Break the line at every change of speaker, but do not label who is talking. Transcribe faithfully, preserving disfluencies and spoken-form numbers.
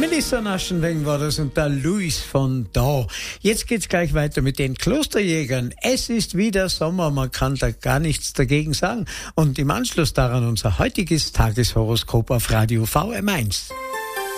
Melissa Naschenweng war das und der Luis von da. Jetzt geht's gleich weiter mit den Klosterjägern. Es ist wieder Sommer, man kann da gar nichts dagegen sagen. Und im Anschluss daran unser heutiges Tageshoroskop auf Radio V M eins.